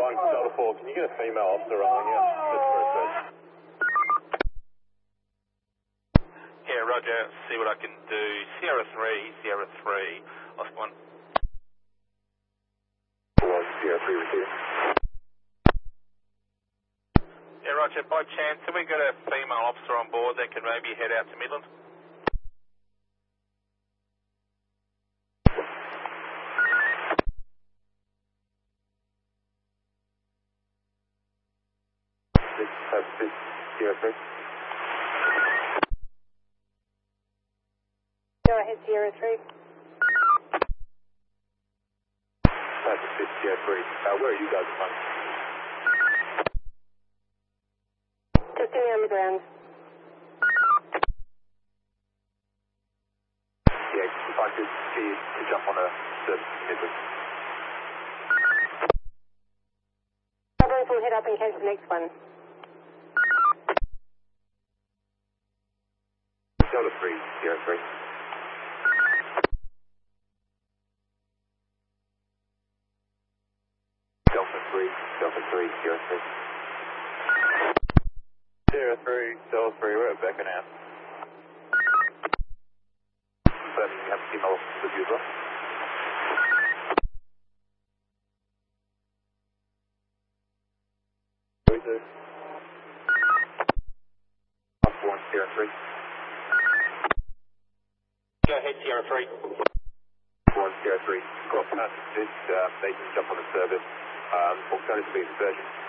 Delta 4, can you get a female officer on here? Just for a search. Yeah, roger. See what I can do. Sierra 3, lost one. Sierra 3 receiving. Yeah, roger. By chance, have we got a female officer on board that can maybe head out to Midland? That's Sierra 3. Go ahead, Sierra 3. That's Sierra 3. Where are you guys at the moment? Just in the underground. Yeah, if I could see you to jump on a service Midland. Others will head up and catch the next one. Delta 3, Sierra 3. Delta 3, Sierra 3. Sierra 3, Delta 3, we're at Becca now. Confirming you have a female officer with you as well. We do. Up 1, Sierra 3. Go ahead, Sierra 3. 1, Sierra 3. Got past this, they can jump on the service. Alternatively, excursion.